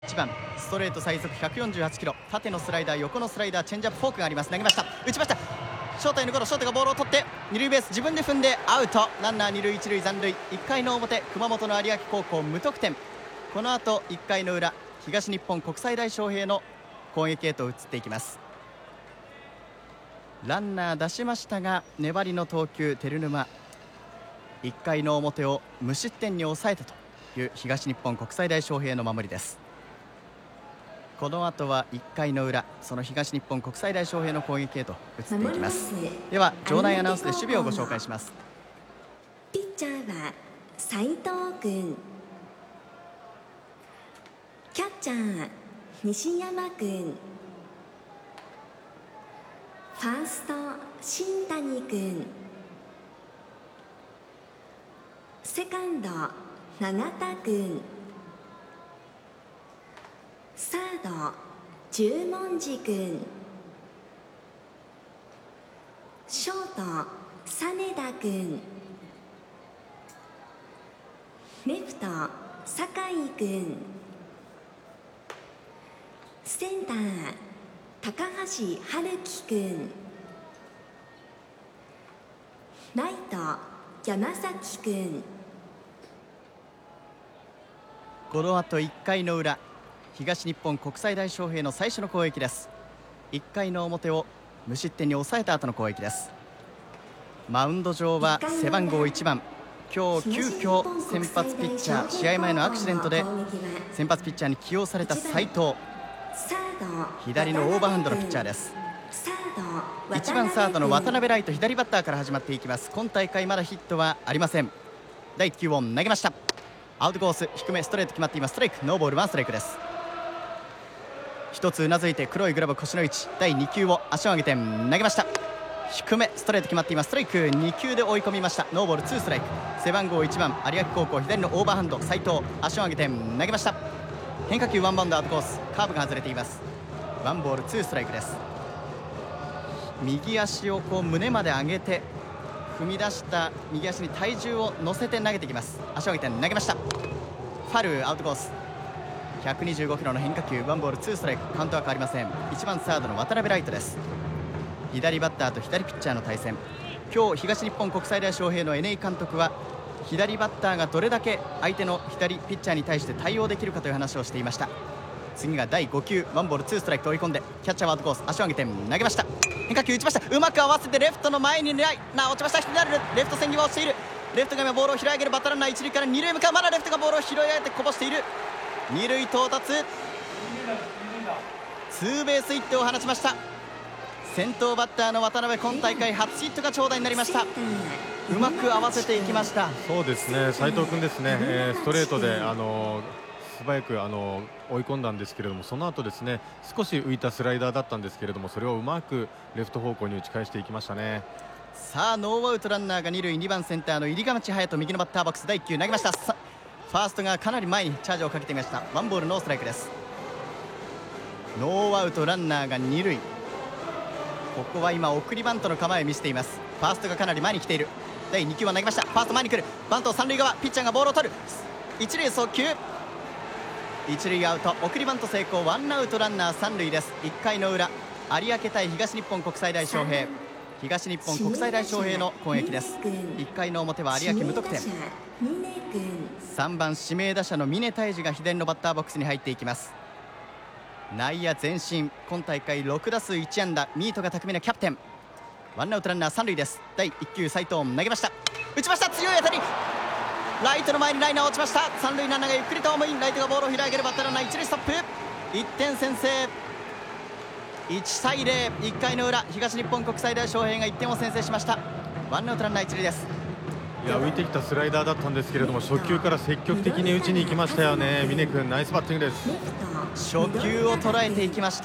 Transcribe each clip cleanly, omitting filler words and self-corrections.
1番ストレート最速148キロ、縦のスライダー、横のスライダー、チェンジアップ、フォークがあります。投げました、打ちました。ショートへのゴロ、ショートがボールを取って二塁ベース自分で踏んでアウト。ランナー二塁一塁残塁。1回の表、熊本の有明高校無得点。この後1回の裏、東日本国際大翔平の攻撃へと移っていきます。ランナー出しましたが粘りの投球、照沼。1回の表を無失点に抑えたという東日本国際大翔平の守りです。この後は1回の裏、その東日本国際大翔平の攻撃へと移っていきます。では場内アナウンスで守備をご紹介します。 ピッチャーは斉藤君、キャッチャー西山君、ファースト新谷君、セカンド永田君、サード十文字君、ショート実田君、レフト酒井君、センター高橋春樹君、ライト山崎君。 この後1回の裏、東日本国際大翔平の最初の攻撃です。1回の表を無失点に抑えた後の攻撃です。マウンド上は背番号1番、今日急遽先発ピッチャー、試合前のアクシデントで先発ピッチャーに起用された斉藤。左のオーバーハンドのピッチャーです。1番サードの渡辺ライト、左バッターから始まっていきます。今大会まだヒットはありません。第1球を投げました。アウトコース低め、ストレート決まっています。ストライク、ノーボールワンストライクです。一つうなずいて黒いグラブ腰の位置、第2球を足を上げて投げました。低めストレート決まっています。ストライク2球で追い込みました。ノーボールツーストライク。背番号1番有明高校、左のオーバーハンド斉藤、足を上げて投げました。変化球ワンバウンドアウトコース、カーブが外れています。ワンボールツーストライクです。右足を胸まで上げて踏み出した右足に体重を乗せて投げていきます。足を上げて投げました。ファルアウトコース、125キロの変化球、ワンボールツーストライク。カウントは変わりません。1番サードの渡辺ライトです。左バッターと左ピッチャーの対戦。今日東日本国際大翔平の NA 監督は左バッターがどれだけ相手の左ピッチャーに対して対応できるかという話をしていました。次が第5球、ワンボールツーストライクと追い込んでキャッチャーはアウトコース、足を上げて投げました。変化球打ちました。うまく合わせてレフトの前に狙い落ちました。左レフト線際落ちている。レフトが今ボールを拾い上げる。バッターランナー一塁から二塁へ向かう。まだレフトがボールを拾い上げてこぼしている。二塁到達、ツーベースヒットを放ちました。先頭バッターの渡辺、今大会初ヒットが長打になりました。うまく合わせていきました。 そうですね、斉藤君ですね、ストレートで素早く追い込んだんですけれども、その後ですね、少し浮いたスライダーだったんですけれども、それをうまくレフト方向に打ち返していきましたね。 さあノーアウトランナーが二塁、2番センターの入鎌地隼人、右のバッターボックス、第1球投げました。ファーストがかなり前にチャージをかけていました。ワンボールノーストライクです。ノーアウトランナーが二塁。ここは今送りバントの構えを見せています。ファーストがかなり前に来ている。第2球は投げました。ファースト前に来る。バント三塁側、ピッチャーがボールを取る。一塁送球、一塁アウト。送りバント成功。ワンアウトランナー三塁です。1回の裏、有明対東日本国際大翔平、東日本国際大翔平の攻撃です。1回の表は有明無得点。3番指名打者の峰泰治が左のバッターボックスに入っていきます。内野前進、今大会6打数1安打、ミートが巧みなキャプテン。ワンアウトランナー三塁です。第1球斉藤投げました。打ちました。強い当たり、ライトの前にライナー落ちました。三塁ランナーがゆっくりと思い、ライトがボールを拾い上げる。バッターランナー一塁ストップ。1点先制、1対0。1回の裏、東日本国際大翔平が1点を先制しました。ワンアウトランナー一塁です。 いや、浮いてきたスライダーだったんですけれども、初球から積極的に打ちに行きましたよね。峰君ナイスバッティングです。 初球を捉えていきました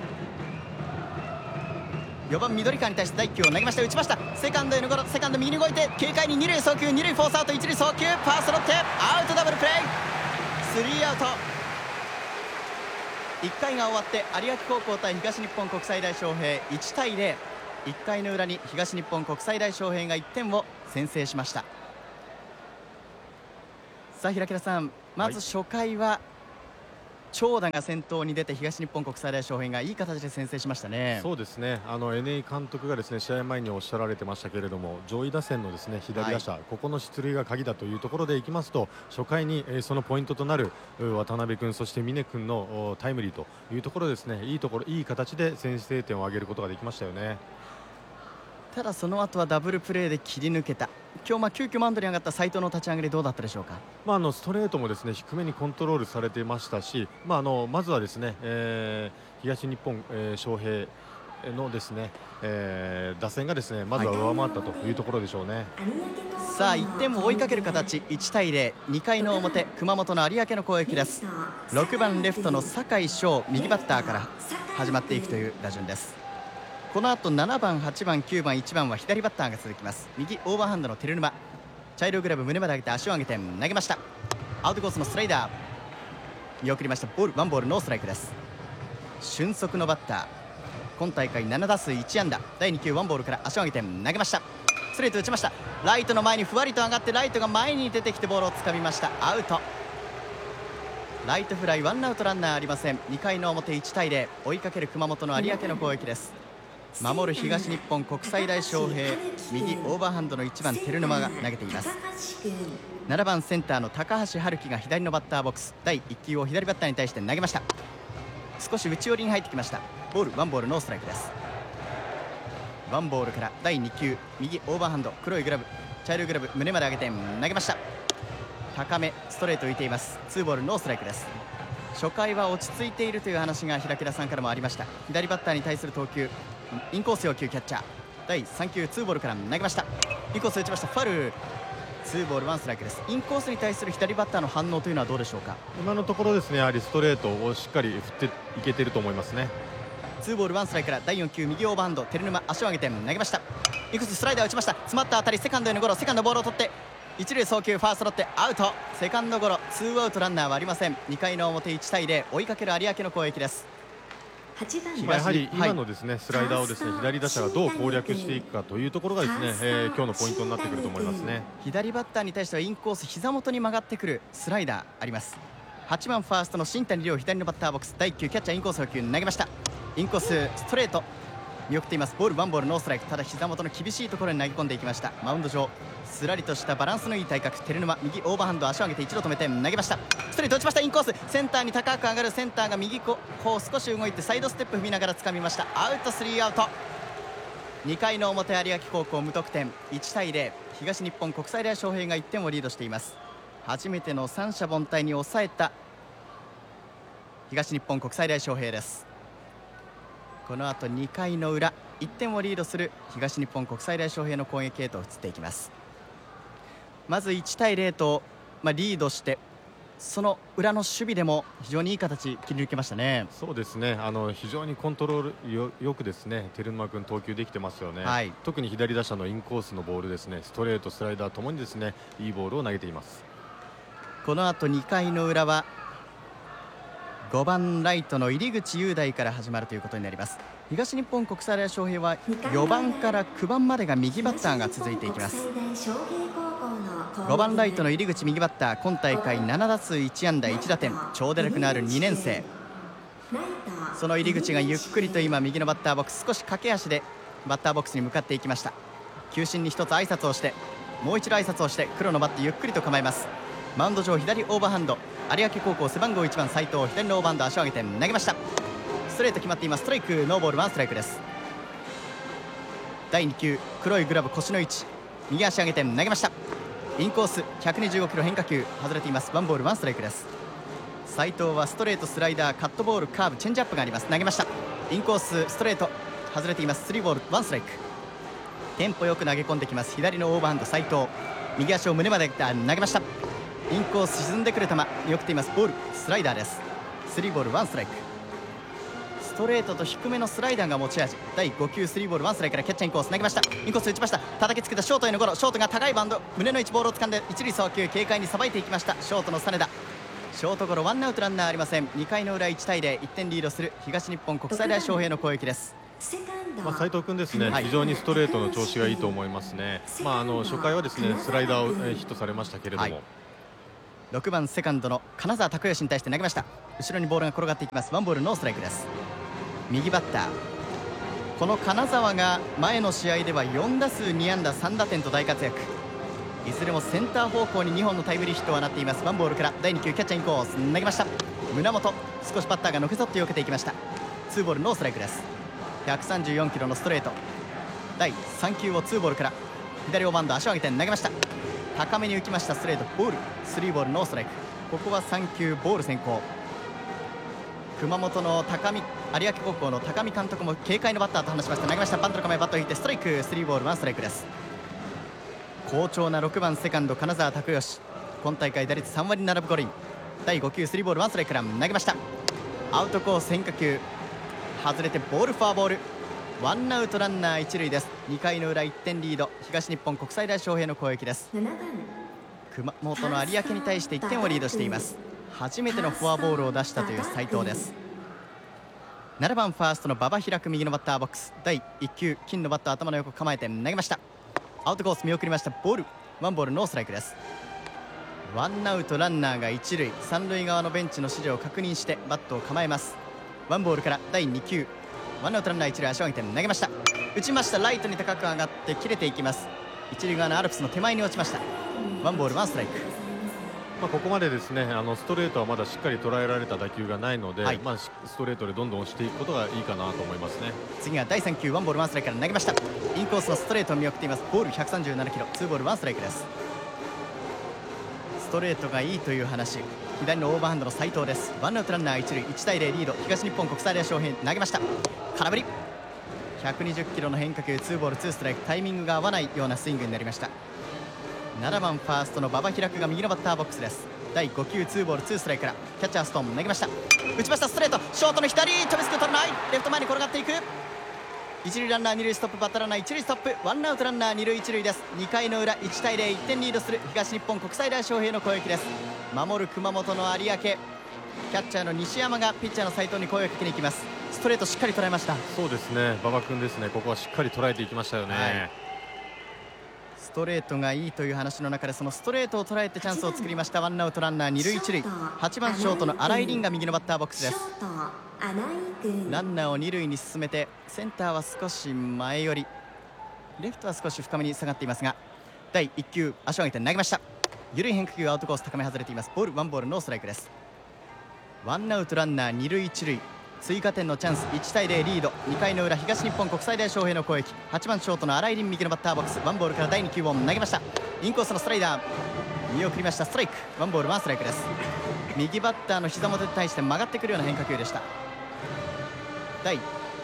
。4番緑川に対して第1球を投げました。打ちました。セカンドへのゴロ、セカンド右に動いて軽快に二塁送球、二塁フォースアウト、一塁送球、ファーストロッテアウト、ダブルプレー、スリーアウト。1回が終わって有明高校対東日本国際大翔平1対0。1回の裏に東日本国際大翔平が1点を先制しました。さあ平木田さん、まず初回は長打が先頭に出て東日本国際大翔平がいい形で先制しましたね。 そうですね、NA 監督がですね試合前におっしゃられてましたけれども、上位打線のですね左打者、ここの出塁が鍵だというところでいきますと、初回にそのポイントとなる渡辺君、そして峰君のタイムリーというところですね、いい形で先制点を挙げることができましたよね。 ただその後はダブルプレーで切り抜けた。今日急遽マウンドに上がった斉藤の立ち上がりどうだったでしょうか。 ストレートもですね低めにコントロールされていましたし、まずはですね、東日本、翔平のですね、打線がですねまずは上回ったというところでしょうね。 さあ1点を追いかける形、1対0、2回の表熊本の有明の攻撃です。6番レフトの酒井翔、右バッターから始まっていくという打順です。この後7番、8番、9番、1番は左バッターが続きます。右オーバーハンドの照沼、茶色グラブ胸まで上げて足を上げて投げました。アウトコースのスライダー見送りました。ワンボールノーストライクです。俊足のバッター、今大会7打数1安打、第2球ワンボールから足を上げて投げました。ストレート打ちました。ライトの前にふわりと上がってライトが前に出てきてボールをつかみました。アウト。ライトフライ、ワンアウトランナーありません。2回の表1対0、追いかける熊本の有明の攻撃です。守る東日本国際大翔平、右オーバーハンドの1番照沼が投げています。7番センターの高橋春樹が左のバッターボックス、第1球を左バッターに対して投げました。少し内寄りに入ってきました。ワンボールノーストライクです。ワンボールから第2球、右オーバーハンド、黒いグラブ、茶色いグラブ胸まで上げて投げました。高めストレート浮いています。2ボールノーストライクです。初回は落ち着いているという話が平木田さんからもありました。左バッターに対する投球、インコース要求キャッチャー、第3球2ボールから投げました。インコース打ちました。ファウル、2ボール1ストライクです。インコースに対する左バッターの反応というのはどうでしょうか。 今のところですね、やはりストレートをしっかり振っていけていると思いますね。 2ボール1ストライクから第4球右オーバーハンド、照沼足を上げて投げました。インコーススライダー打ちました。詰まった当たりセカンドへのゴロ、セカンドボールを取って一塁送球、ファーストロッテアウト、セカンドゴロ、2アウトランナーはありません。2回の表1対0、追いかける有明の攻撃です。 やはり今のですね、スライダーをですね左打者がどう攻略していくかというところがですね、今日のポイントになってくると思いますね。 左バッターに対してはインコース膝元に曲がってくるスライダーあります。8番ファーストの新谷亮、左のバッターボックス、第1球キャッチャーインコースの球投げました。インコースストレート見送っています。ワンボールノーストライク、ただ膝元の厳しいところに投げ込んでいきました。マウンド上すらりとしたバランスのいい体格、照沼右オーバーハンド、足を上げて一度止めて投げました。ストレート打ちました。インコースセンターに高く上がる、センターが右こう少し動いてサイドステップ踏みながら掴みました。アウト、3アウト。2回の表有明高校無得点、1対0、東日本国際大翔平が1点をリードしています。初めての三者凡退に抑えた東日本国際大翔平です。この後2回の裏、1点をリードする東日本国際大翔平の攻撃へと移っていきます。まず1対0と、リードして、その裏の守備でも非常にいい形切り抜けましたね。 そうですね、非常にコントロールよくですね照沼君投球できてますよね、特に左打者のインコースのボールですね、ストレートスライダーともにですねいいボールを投げています。 この後2回の裏は5番ライトの入口雄大から始まるということになります。東日本国際大翔平は4番から9番までが右バッターが続いていきます。5番ライトの入口右バッター、今大会7打数1安打1打点、長打力のある2年生。その入口がゆっくりと今右のバッターボックス、少し駆け足でバッターボックスに向かっていきました。球審に一つ挨拶をして、もう一度挨拶をして、黒のバットゆっくりと構えます。マウンド上左オーバーハンド、有明高校背番号1番斉藤、左のオーバーハンド足を上げて投げました。ストレート決まっています。ストライク、ノーボール1ストライクです。第2球黒いグラブ腰の位置、右足上げて投げました。インコース125キロ変化球外れています。ワンボール1ストライクです。斉藤はストレートスライダーカットボールカーブチェンジアップがあります。投げました。インコースストレート外れています。3ボール1ストライク。テンポよく投げ込んできます。左のオーバーハンド斉藤、右足を胸まで投げました。インコース沈んでくる球見送っています。ボールスライダーです。3ボール1ストライク。ストレートと低めのスライダーが持ち味。第5球3ボール1ストライクからキャッチャーインコース投げました。インコース打ちました。叩きつけたショートへのゴロ、ショートが高いバウンド、胸の位置ボールを掴んで一塁送球、軽快にさばいていきました。ショートの実田、ショートゴロ、ワンアウトランナーありません。2回の裏1対0、1点リードする東日本国際大翔平の攻撃です。 斉藤君ですね、非常にストレートの調子がいいと思いますね。初回はですねスライダーをヒットされましたけれども、 6番セカンドの金沢拓義に対して投げました。後ろにボールが転がっていきます。ワンボールノーストライクです。右バッター、この金沢が前の試合では4打数2安打3打点と大活躍。いずれもセンター方向に2本のタイムリーヒットを放っています。ワンボールから第2球キャッチャーインコース投げました。胸元、少しバッターがのけぞって避けていきました。ツーボールノーストライクです。134キロのストレート、第3球をツーボールから左オーバーハンド足を上げて投げました。高めに浮きました。ストレートボール、スリーボールノーストライク。ここは3球ボール先行。熊本の有明高校の高見監督も警戒のバッターと話しました。投げました。バントの構え、バットを引いてストライク、スリーボールワンストライクです。好調な6番セカンド金沢拓義、今大会打率3割に並ぶ5厘。第5球スリーボールワンストライクから投げました。アウトコース変化球外れてボール、フォアボール。ワンアウトランナー一塁です。2回の裏1点リード、東日本国際大翔平の攻撃です。 7番熊本の有明に対して1点をリードしています。初めてのフォアボールを出したという斉藤です。7番ファーストの馬場開く右のバッターボックス、第1球金のバット頭の横構えて投げました。アウトコース見送りました。ボール、ワンボールノーストライクです。ワンアウトランナーが一塁、三塁側のベンチの指示を確認してバットを構えます。ワンボールから第2球、ワンアウトランナー一塁、足を上げて投げました。打ちました。ライトに高く上がって切れていきます。一塁側のアルプスの手前に落ちました。ワンボールワンストライク。 ここまでですねストレートはまだしっかり捉えられた打球がないので、 はい、 ストレートでどんどん押していくことがいいかなと思いますね。 次が第3球ワンボールワンストライクから投げました。インコースのストレートを見送っています。ボール137キロ、ツーボールワンストライクです。ストレートがいいという話、左のオーバーハンドの斉藤です。ワンアウトランナー一塁、1対0リード、東日本国際大翔平投げました。空振り、120キロの変化球、ツーボールツーストライク。タイミングが合わないようなスイングになりました。7番ファーストの馬場開くが右のバッターボックスです。第5球ツーボールツーストライクからキャッチャーストーン投げました。打ちました。ストレート、ショートの左、飛びつく、取らない、レフト前に転がっていく。一塁ランナー二塁ストップ、バッターランナー一塁ストップ、ワンアウトランナー二塁一塁です。2回の裏1対0、1点リードする東日本国際大翔平の攻撃です。守る熊本の有明、キャッチャーの西山がピッチャーの斉藤に声をかけに行きます。ストレートしっかり捉えました。 そうですね、馬場君ですね、ここはしっかり捉えていきましたよね。 はい、ストレートがいいという話の中でそのストレートを捉えてチャンスを作りました。ワンアウトランナー二塁一塁、8番ショートの新井凛が右のバッターボックスです。ランナーを二塁に進めてセンターは少し前寄り、レフトは少し深めに下がっていますが、第1球足を上げて投げました。緩い変化球、アウトコース高め外れています。ボール、ワンボールノーストライクです。ワンアウトランナー二塁一塁、追加点のチャンス、1対0リード。2回の裏東日本国際大翔平の攻撃、8番ショートの新井凛右のバッターボックス、ワンボールから第2球を投げました。インコースのスライダー見送りました。ストライク、ワンボールワンストライクです。右バッターの膝元に対して曲がってくるような変化球でした。第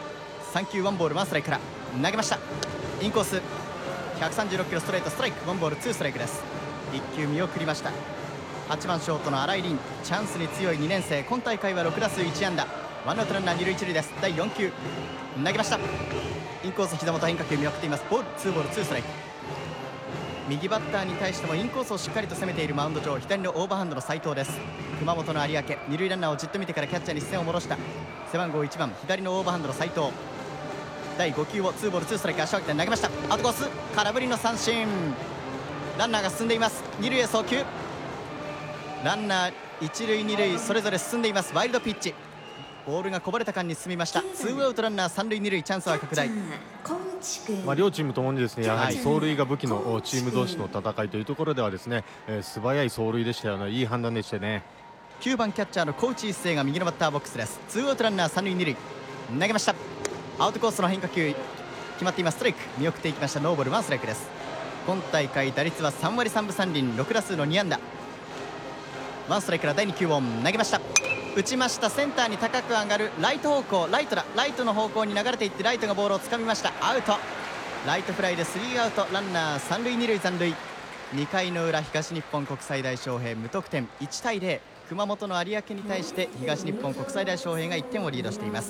3球ワンボールワンストライクから投げました。インコース136キロストレート、ストライク、ワンボールツーストライクです。1球見送りました。8番ショートの新井凛、チャンスに強い2年生、今大会は6打数1安打。ワンアウトランナー二塁一塁です。第4球投げました。インコース膝元変化球見送っています。ボール、ツーボールツーストライク。右バッターに対してもインコースをしっかりと攻めているマウンド上、左のオーバーハンドの斉藤です。熊本の有明、二塁ランナーをじっと見てからキャッチャーに視線を戻した背番号1番左のオーバーハンドの斉藤。第5球をツーボールツーストライク、足を上げて投げました。アウトコース空振りの三振。ランナーが進んでいます。二塁へ送球、ランナー一塁二塁それぞれ進んでいます。ワイルドピッチ、ボールがこぼれた間に進みました。ツーアウトランナー三塁二塁、チャンスは拡大。 両チームともにですね、やはり走塁が武器のチーム同士の戦いというところではですね、素早い走塁でしたよね。いい判断でしたね。 9番キャッチャーの高知一生が右のバッターボックスです。ツーアウトランナー三塁二塁投げました。アウトコースの変化球決まっています。ストライク見送っていきました。ノーボールワンストライクです。今大会打率は3割3分3厘、6打数の2安打。ワンストライクから第2球を投げました。打ちました。センターに高く上がるライト方向、ライトの方向に流れていって、ライトがボールをつかみました。アウト、ライトフライでスリーアウト、ランナー三塁二塁残塁。2回の裏東日本国際大翔平無得点、1対0。熊本の有明に対して東日本国際大翔平が1点をリードしています。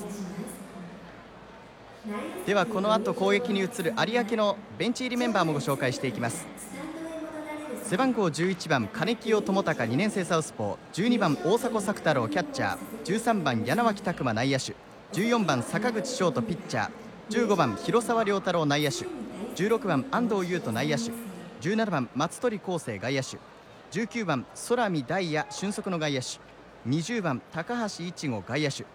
ではこの後攻撃に移る有明のベンチ入りメンバーもご紹介していきます。背番号11番金清智隆2年生サウスポー、12番大迫作太郎キャッチャー、13番柳脇拓磨内野手、14番坂口翔斗ピッチャー、15番広沢亮太郎内野手、16番安藤優斗内野手、17番松鳥康生外野手、 19番空見大也俊足の外野手、20番高橋一吾外野手、